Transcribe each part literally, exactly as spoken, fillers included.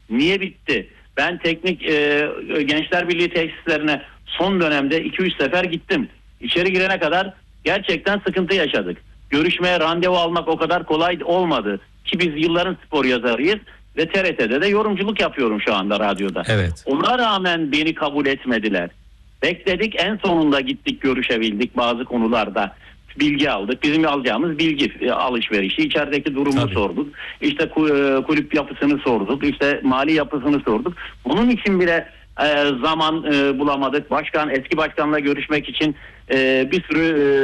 Niye bitti? Ben teknik e, Gençler Birliği tesislerine son dönemde iki üç sefer gittim. İçeri girene kadar gerçekten sıkıntı yaşadık. Görüşmeye randevu almak o kadar kolay olmadı. Ki biz yılların spor yazarıyız ve T R T'de de yorumculuk yapıyorum şu anda radyoda. Evet. Ona rağmen beni kabul etmediler. Bekledik, en sonunda gittik, görüşebildik bazı konularda. Bilgi aldık. Bizim alacağımız bilgi alışverişi. İçerideki durumu Tabii. sorduk. İşte kulüp yapısını sorduk. İşte mali yapısını sorduk. Bunun için bile e, zaman e, bulamadık. Başkan, eski başkanla görüşmek için e, bir sürü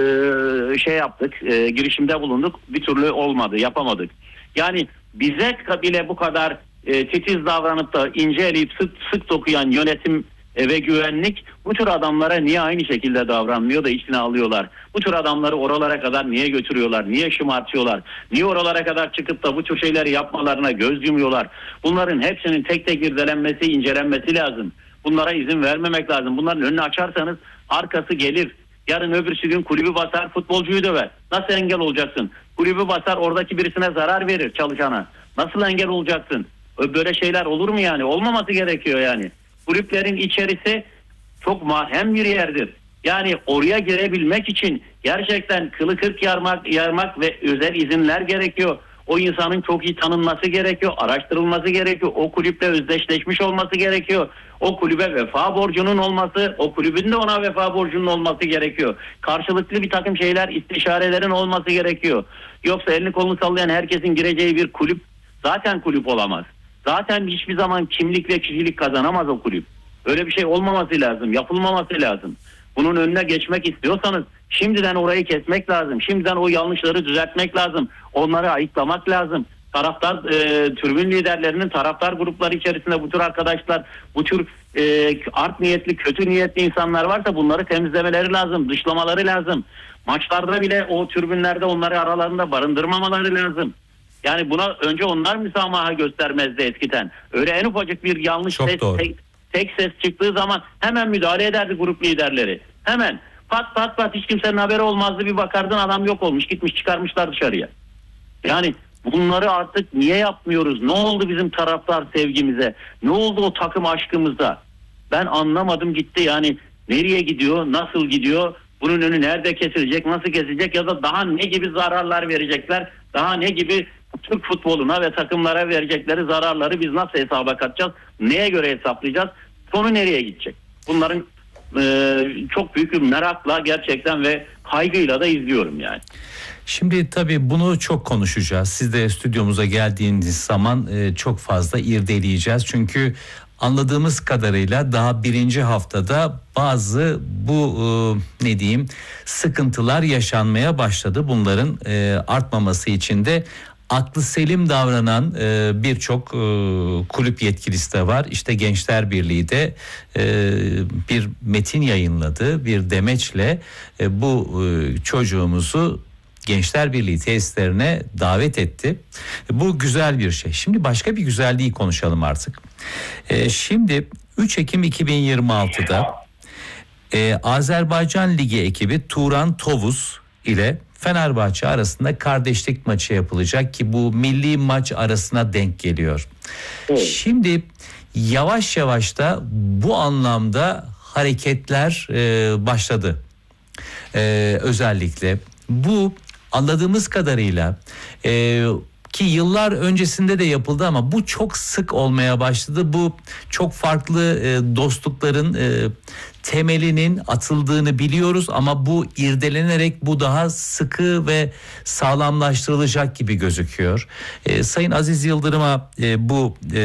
e, şey yaptık. E, girişimde bulunduk. Bir türlü olmadı. Yapamadık. Yani bize bile bu kadar e, titiz davranıp da ince eleyip sık, sık dokuyan yönetim ve güvenlik bu tür adamlara niye aynı şekilde davranmıyor da içine alıyorlar? Bu tür adamları oralara kadar niye götürüyorlar? Niye şımartıyorlar? Niye oralara kadar çıkıp da bu tür şeyleri yapmalarına göz yumuyorlar? Bunların hepsinin tek tek irdelenmesi, incelenmesi lazım. Bunlara izin vermemek lazım. Bunların önünü açarsanız arkası gelir. Yarın öbürsü gün kulübü basar, futbolcuyu döver. Nasıl engel olacaksın? Kulübü basar, oradaki birisine zarar verir, çalışana. Nasıl engel olacaksın? Böyle şeyler olur mu yani? Olmaması gerekiyor yani. Kulüplerin içerisi çok mahrem bir yerdir. Yani oraya girebilmek için gerçekten kılı kırk yarmak, yarmak ve özel izinler gerekiyor. O insanın çok iyi tanınması gerekiyor, araştırılması gerekiyor. O kulüple özdeşleşmiş olması gerekiyor. O kulübe vefa borcunun olması, o kulübün de ona vefa borcunun olması gerekiyor. Karşılıklı bir takım şeyler, istişarelerin olması gerekiyor. Yoksa elini kolunu sallayan herkesin gireceği bir kulüp zaten kulüp olamaz. Zaten hiçbir zaman kimlik ve kişilik kazanamaz o kulüp. Öyle bir şey olmaması lazım, yapılmaması lazım. Bunun önüne geçmek istiyorsanız şimdiden orayı kesmek lazım. Şimdiden o yanlışları düzeltmek lazım. Onları ayıklamak lazım. Taraftar, e, tribün liderlerinin taraftar grupları içerisinde bu tür arkadaşlar, bu tür e, art niyetli, kötü niyetli insanlar varsa bunları temizlemeleri lazım, dışlamaları lazım. Maçlarda bile o tribünlerde onları aralarında barındırmamaları lazım. Yani buna önce onlar müsamaha göstermezdi eskiden. Öyle en ufacık bir yanlış ses, tek, tek ses çıktığı zaman hemen müdahale ederdi grup liderleri. Hemen pat pat pat, hiç kimsenin haberi olmazdı, bir bakardın adam yok olmuş, gitmiş, çıkarmışlar dışarıya. Yani bunları artık niye yapmıyoruz? Ne oldu bizim taraftar sevgimize? Ne oldu o takım aşkımıza? Ben anlamadım gitti yani. Nereye gidiyor? Nasıl gidiyor? Bunun önü nerede kesilecek? Nasıl kesilecek? Ya da daha ne gibi zararlar verecekler? Daha ne gibi Türk futboluna ve takımlara verecekleri zararları biz nasıl hesaba katacağız? Neye göre hesaplayacağız? Sonu nereye gidecek? Bunların e, çok büyük bir merakla gerçekten ve kaygıyla da izliyorum yani. Şimdi tabii bunu çok konuşacağız. Siz de stüdyomuza geldiğiniz zaman e, çok fazla irdeleyeceğiz. Çünkü anladığımız kadarıyla daha birinci haftada bazı bu e, ne diyeyim sıkıntılar yaşanmaya başladı. Bunların e, artmaması için de aklı selim davranan e, birçok e, kulüp yetkilisi de var. İşte Gençler Birliği de e, bir metin yayınladı, bir demeçle e, bu e, çocuğumuzu Gençler Birliği tesislerine davet etti. Bu güzel bir şey. Şimdi başka bir güzelliği konuşalım artık. E, şimdi üç Ekim iki bin yirmi altıda e, Azerbaycan Ligi ekibi Turan Tovuz ile Fenerbahçe arasında kardeşlik maçı yapılacak ki bu milli maç arasına denk geliyor. Evet. Şimdi yavaş yavaş da bu anlamda hareketler e, başladı. E, özellikle bu anladığımız kadarıyla e, ki yıllar öncesinde de yapıldı ama bu çok sık olmaya başladı. Bu çok farklı e, dostlukların e, temelinin atıldığını biliyoruz ama bu irdelenerek bu daha sıkı ve sağlamlaştırılacak gibi gözüküyor. E, Sayın Aziz Yıldırım'a e, bu e,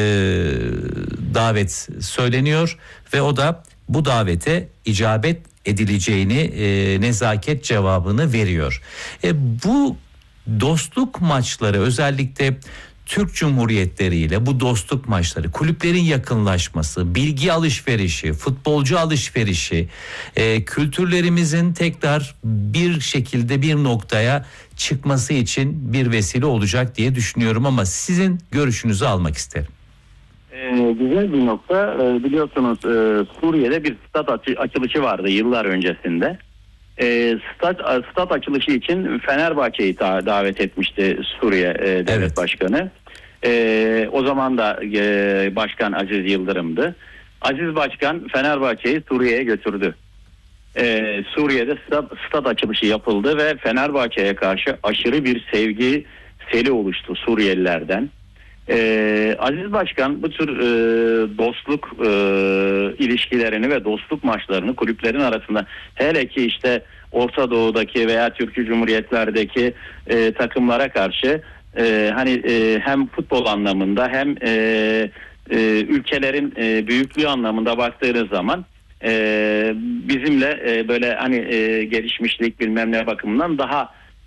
davet söyleniyor ve o da bu davete icabet edileceğini e, nezaket cevabını veriyor. E, bu dostluk maçları özellikle Türk Cumhuriyetleri ile bu dostluk maçları, kulüplerin yakınlaşması, bilgi alışverişi, futbolcu alışverişi, e, kültürlerimizin tekrar bir şekilde bir noktaya çıkması için bir vesile olacak diye düşünüyorum ama sizin görüşünüzü almak isterim. Ee, güzel bir nokta. Ee, biliyorsunuz e, Suriye'de bir stat açı- açılışı vardı yıllar öncesinde. E, stat, stat açılışı için Fenerbahçe'yi ta- davet etmişti Suriye e, devlet evet. başkanı. E, o zaman da e, Başkan Aziz Yıldırım'dı. Aziz Başkan Fenerbahçe'yi Suriye'ye götürdü. Ee, Suriye'de stad, stad açılışı yapıldı ve Fenerbahçe'ye karşı aşırı bir sevgi seli oluştu Suriyelilerden. Ee, Aziz Başkan bu tür e, dostluk e, ilişkilerini ve dostluk maçlarını kulüplerin arasında, hele ki işte Orta Doğu'daki veya Türkiye Cumhuriyetlerdeki e, takımlara karşı e, hani e, hem futbol anlamında hem e, e, ülkelerin e, büyüklüğü anlamında baktığınız zaman Ee, bizimle e, böyle hani e, gelişmişlik bilmem ne bakımından daha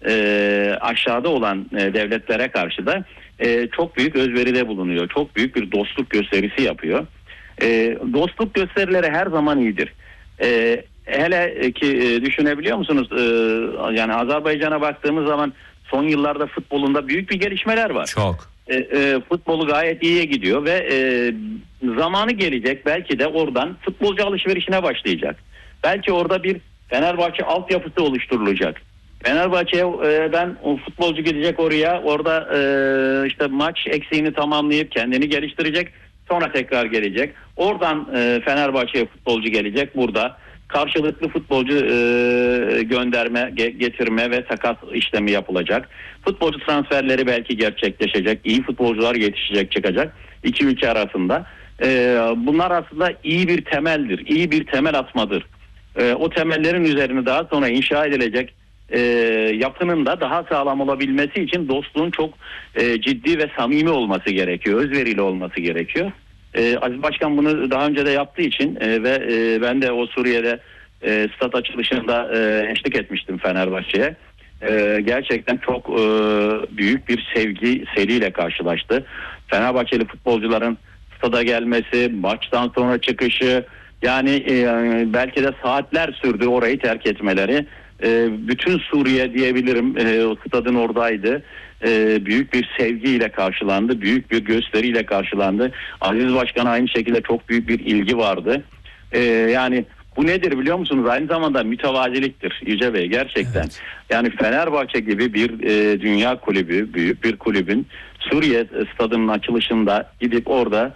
e, aşağıda olan e, devletlere karşı da e, çok büyük özveride bulunuyor. Çok büyük bir dostluk gösterisi yapıyor. E, dostluk gösterileri her zaman iyidir. E, hele ki e, düşünebiliyor musunuz? E, yani Azerbaycan'a baktığımız zaman son yıllarda futbolunda büyük bir gelişmeler var. Çok. E, e, futbolu gayet iyiye gidiyor ve e, zamanı gelecek, belki de oradan futbolcu alışverişine başlayacak. Belki orada bir Fenerbahçe altyapısı oluşturulacak. Fenerbahçe'den o futbolcu gidecek oraya, orada e, işte maç eksiğini tamamlayıp kendini geliştirecek, sonra tekrar gelecek. Oradan e, Fenerbahçe'ye futbolcu gelecek, burada karşılıklı futbolcu e, gönderme, ge- getirme ve takas işlemi yapılacak. Futbolcu transferleri belki gerçekleşecek. İyi futbolcular yetişecek, çıkacak iki ülke arasında. E, bunlar aslında iyi bir temeldir, iyi bir temel atmadır. E, o temellerin üzerine daha sonra inşa edilecek e, yapının da daha sağlam olabilmesi için dostluğun çok e, ciddi ve samimi olması gerekiyor, özverili olması gerekiyor. Ee, Aziz Başkan bunu daha önce de yaptığı için e, ve e, ben de o Suriye'de e, stat açılışında e, eşlik etmiştim Fenerbahçe'ye. E, gerçekten çok e, büyük bir sevgi seliyle karşılaştı. Fenerbahçeli futbolcuların stada gelmesi, maçtan sonra çıkışı, yani e, belki de saatler sürdü orayı terk etmeleri. E, bütün Suriye diyebilirim e, o stadın oradaydı. E, büyük bir sevgiyle karşılandı, büyük bir gösteriyle karşılandı. Aziz Başkan'a aynı şekilde çok büyük bir ilgi vardı. E, yani bu nedir biliyor musunuz? Aynı zamanda mütevaziliktir Yüce Bey, gerçekten. Evet. Yani Fenerbahçe gibi bir e, dünya kulübü, büyük bir kulübün Suriye stadının açılışında gidip orada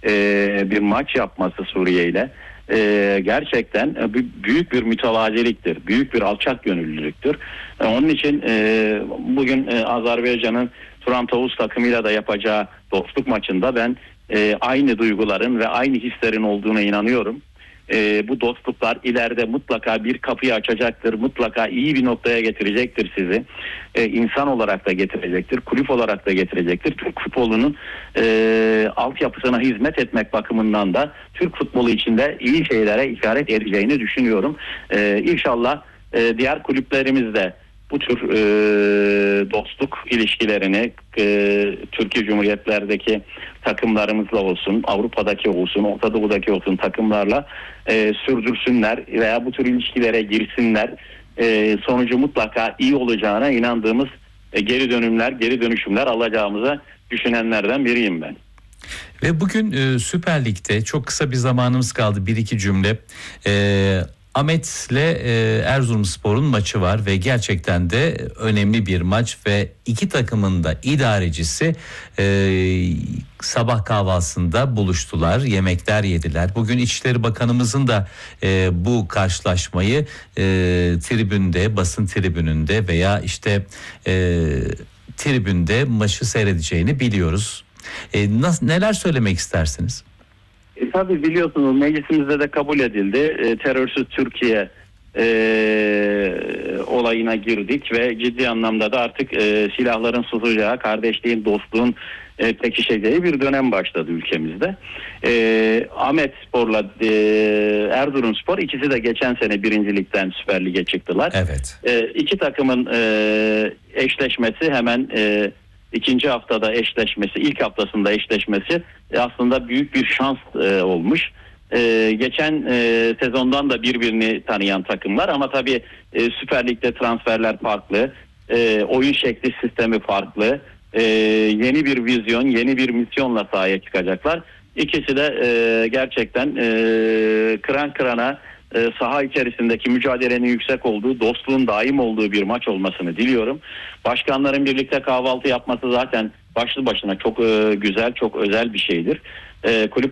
e, bir maç yapması Suriye ile e, gerçekten e, büyük bir mütevaziliktir, büyük bir alçak gönüllülüktür. E, onun için e, bugün e, Azerbaycan'ın Turan Tavus takımıyla da yapacağı dostluk maçında ben e, aynı duyguların ve aynı hislerin olduğuna inanıyorum. E, bu dostluklar ileride mutlaka bir kapıyı açacaktır, mutlaka iyi bir noktaya getirecektir sizi. E, insan olarak da getirecektir, kulüp olarak da getirecektir. Türk futbolunun e, altyapısına hizmet etmek bakımından da Türk futbolu içinde iyi şeylere işaret edeceğini düşünüyorum. E, İnşallah e, diğer kulüplerimizde bu tür e, dostluk ilişkilerini e, Türkiye Cumhuriyetlerdeki takımlarımızla olsun, Avrupa'daki olsun, Orta Doğu'daki olsun takımlarla e, sürdürsünler veya bu tür ilişkilere girsinler. E, sonucu mutlaka iyi olacağına inandığımız e, geri dönümler, geri dönüşümler alacağımıza düşünenlerden biriyim ben. Ve bugün e, Süper Lig'de çok kısa bir zamanımız kaldı, bir iki cümle. E, Ahmet'le e, Erzurumspor'un maçı var ve gerçekten de önemli bir maç ve iki takımın da idarecisi e, sabah kahvaltısında buluştular, yemekler yediler. Bugün İçişleri Bakanımızın da e, bu karşılaşmayı e, tribünde, basın tribününde veya işte e, tribünde maçı seyredeceğini biliyoruz. E, nasıl, neler söylemek istersiniz? E, tabii biliyorsunuz meclisimizde de kabul edildi. E, terörsüz Türkiye e, olayına girdik ve ciddi anlamda da artık e, silahların susacağı, kardeşliğin, dostluğun e, pekişeceği bir dönem başladı ülkemizde. E, Ahmet Spor'la e, Erzurumspor ikisi de geçen sene birincilikten Süper Lig'e çıktılar. Evet. E, iki takımın e, eşleşmesi hemen e, İkinci haftada eşleşmesi, ilk haftasında eşleşmesi aslında büyük bir şans e, olmuş. E, geçen e, sezondan da birbirini tanıyan takımlar ama tabii e, Süper Lig'de transferler farklı, e, oyun şekli, sistemi farklı. E, yeni bir vizyon, yeni bir misyonla sahaya çıkacaklar. İkisi de e, gerçekten e, kıran kırana e, saha içerisindeki mücadelenin yüksek olduğu, dostluğun daim olduğu bir maç olmasını diliyorum. Başkanların birlikte kahvaltı yapması zaten başlı başına çok e, güzel, çok özel bir şeydir. E, kulüp